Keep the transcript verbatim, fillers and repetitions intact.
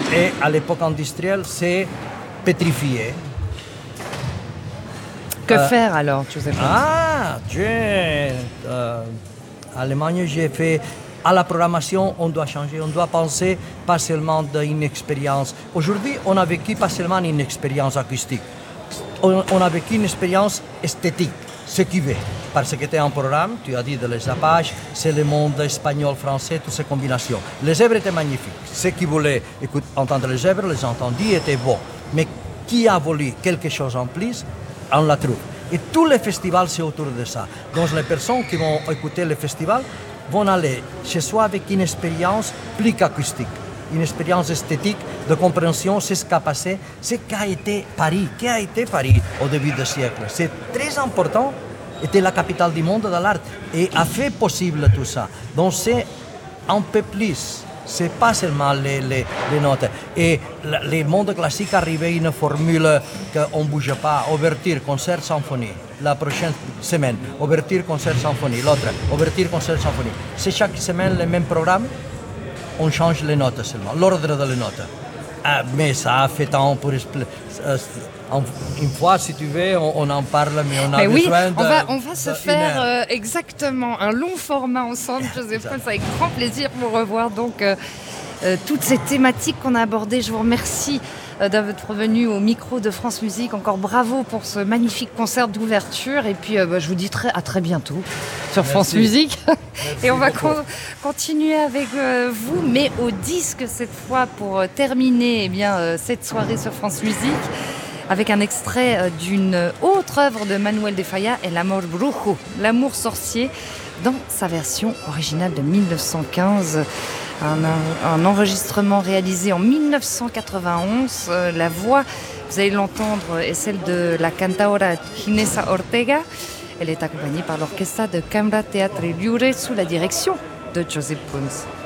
Et à l'époque industrielle, c'est pétrifié. Que euh, faire alors, Joseph? Ah, j'ai... Euh, en Allemagne, j'ai fait... À la programmation, on doit changer, on doit penser pas seulement d'une expérience. Aujourd'hui, on a vécu pas seulement une expérience acoustique, on, on a vécu une expérience esthétique, ce qui veut. Parce que tu es un programme, tu as dit de les Apaches, c'est le monde espagnol, français, toutes ces combinations. Les œuvres étaient magnifiques. Ceux qui voulaient écoute, entendre les œuvres, les entendus, étaient beaux. Mais qui a voulu quelque chose en plus, on la trouve. Et tous les festivals, c'est autour de ça. Donc les personnes qui vont écouter le festival vont aller chez soi avec une expérience plus qu'acoustique, une expérience esthétique, de compréhension, c'est ce qu'a passé, c'est qu'a été Paris, qu'a été Paris au début du siècle. C'est très important, était la capitale du monde de l'art et a fait possible tout ça. Donc c'est un peu plus, c'est pas seulement les, les, les notes. Et le monde classique arrivait à une formule qu'on ne bouge pas, ouverture, concert, symphonie. La prochaine semaine, ouverture, concert, symphonie. L'autre, ouverture, concert, symphonie. C'est chaque semaine le même programme, on change les notes seulement, l'ordre de les notes. Ah, mais ça a fait temps pour... Euh, une fois, si tu veux, on, on en parle, mais on a mais besoin oui, de... on va, on va se faire euh, exactement un long format ensemble, Joseph Pons, avec grand plaisir pour revoir donc euh, euh, toutes ces thématiques qu'on a abordées. Je vous remercie euh, d'être venu au micro de France Musique. Encore bravo pour ce magnifique concert d'ouverture. Et puis, euh, bah, je vous dis très, à très bientôt sur Merci. France Musique. Et on va con- continuer avec euh, vous, mais au disque cette fois pour euh, terminer eh bien, euh, cette soirée sur France Musique, avec un extrait euh, d'une autre œuvre de Manuel de Falla, El Amor Brujo, l'amour sorcier, dans sa version originale de mille neuf cent quinze. Un, un, un enregistrement réalisé en mille neuf cent quatre-vingt-onze. Euh, la voix, vous allez l'entendre, est celle de la cantaora Ginesa Ortega. Elle est accompagnée par l'orchestre de Camera Teatre Liure sous la direction de Joseph Pons.